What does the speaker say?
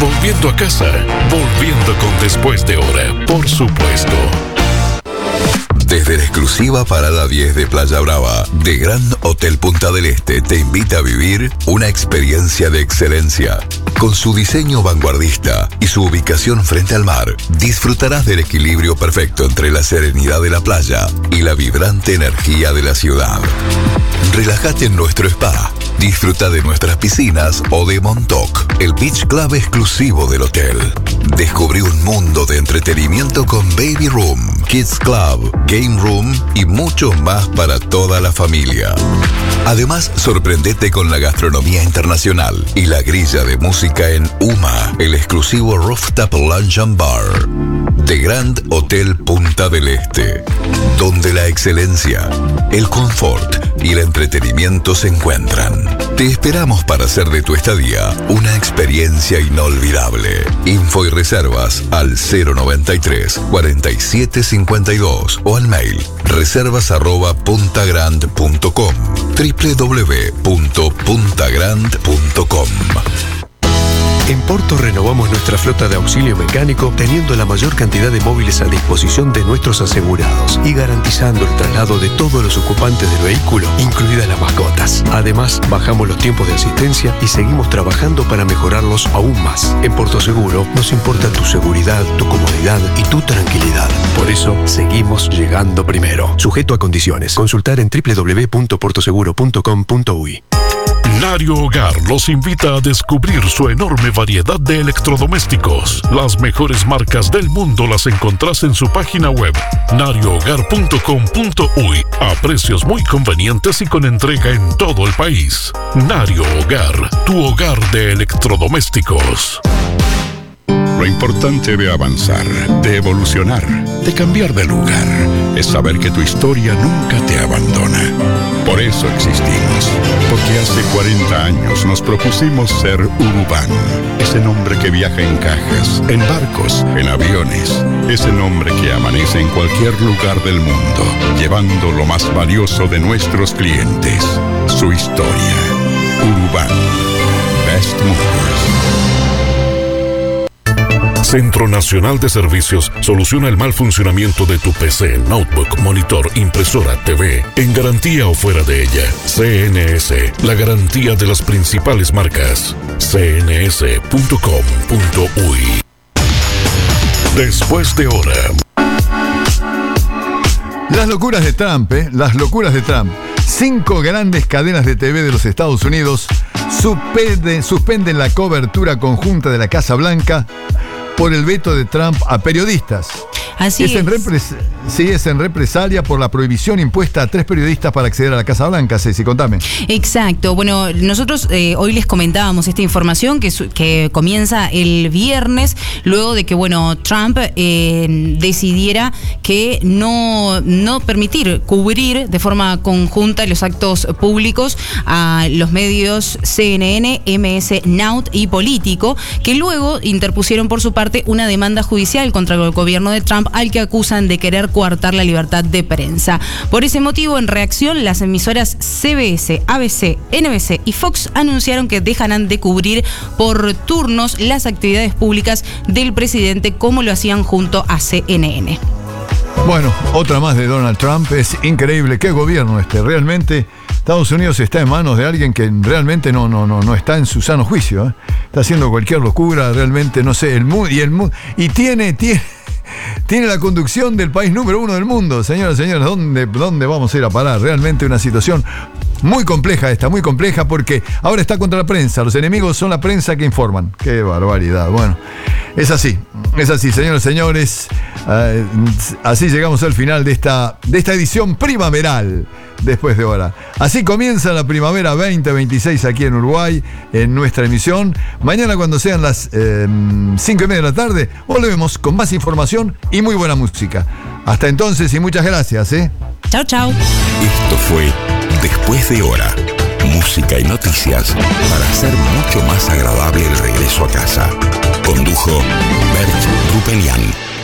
Volviendo a casa, volviendo con Después de Hora, por supuesto. Desde la exclusiva Parada 10 de Playa Brava, de Grand Hotel Punta del Este te invita a vivir una experiencia de excelencia. Con su diseño vanguardista y su ubicación frente al mar, disfrutarás del equilibrio perfecto entre la serenidad de la playa y la vibrante energía de la ciudad. Relájate en nuestro spa, disfruta de nuestras piscinas o de Montauk, el beach club exclusivo del hotel. Descubrí un mundo de entretenimiento con Baby Room, Kids Club, Game Room y mucho más para toda la familia. Además, sorprendete con la gastronomía internacional y la grilla de música en UMA, el exclusivo Rooftop Lunch and Bar de Grand Hotel Punta del Este, donde la excelencia, el confort y el entretenimiento se encuentran. Te esperamos para hacer de tu estadía una experiencia inolvidable. Info y reservas al 093 47 52 o al mail reservas@puntagrand.com, www.puntagrand.com. En Porto renovamos nuestra flota de auxilio mecánico teniendo la mayor cantidad de móviles a disposición de nuestros asegurados y garantizando el traslado de todos los ocupantes del vehículo, incluidas las mascotas. Además, bajamos los tiempos de asistencia y seguimos trabajando para mejorarlos aún más. En Porto Seguro nos importa tu seguridad, tu comodidad y tu tranquilidad. Por eso, seguimos llegando primero. Sujeto a condiciones. Consultar en www.portoseguro.com.uy. Nario Hogar los invita a descubrir su enorme variedad de electrodomésticos. Las mejores marcas del mundo las encontrás en su página web, nariohogar.com.uy, a precios muy convenientes y con entrega en todo el país. Nario Hogar, tu hogar de electrodomésticos. Lo importante de avanzar, de evolucionar, de cambiar de lugar, es saber que tu historia nunca te abandona. Por eso existimos, porque hace 40 años nos propusimos ser Urubán, ese nombre que viaja en cajas, en barcos, en aviones, ese nombre que amanece en cualquier lugar del mundo, llevando lo más valioso de nuestros clientes, su historia. Urubán, Best Movers. Centro Nacional de Servicios soluciona el mal funcionamiento de tu PC, notebook, monitor, impresora, TV, en garantía o fuera de ella. CNS, la garantía de las principales marcas. cns.com.uy. Después de Hora. Las locuras de Trump, las locuras de Trump. 5 grandes cadenas de TV de los Estados Unidos suspenden la cobertura conjunta de la Casa Blanca por el veto de Trump a periodistas. Así es. Es en represalia por la prohibición impuesta a 3 periodistas para acceder a la Casa Blanca. Ceci, contame. Exacto. Bueno, nosotros hoy les comentábamos esta información que comienza el viernes, luego de que, Trump decidiera que no permitir cubrir de forma conjunta los actos públicos a los medios CNN, MS Now y Político, que luego interpusieron por su parte una demanda judicial contra el gobierno de Trump, al que acusan de querer coartar la libertad de prensa. Por ese motivo, en reacción, las emisoras CBS, ABC, NBC y Fox anunciaron que dejarán de cubrir por turnos las actividades públicas del presidente, como lo hacían junto a CNN. Bueno, otra más de Donald Trump. Es increíble. ¿Qué gobierno este? Realmente Estados Unidos está en manos de alguien que realmente no está en su sano juicio. Está haciendo cualquier locura, realmente, no sé, y tiene la conducción del país número 1 del mundo. Señoras y señores, ¿dónde vamos a ir a parar? Realmente una situación muy compleja muy compleja, porque ahora está contra la prensa. Los enemigos son la prensa que informan. ¡Qué barbaridad! Bueno, es así, señoras y señores. Así llegamos al final de esta edición primaveral, Después de Hora. Así comienza la primavera 2026 aquí en Uruguay, en nuestra emisión. Mañana, cuando sean las 5:30 de la tarde, volvemos con más información y muy buena música. Hasta entonces y muchas gracias. Chau, chau. Esto fue Después de Hora. Música y noticias para hacer mucho más agradable el regreso a casa. Condujo Bert Rupelian.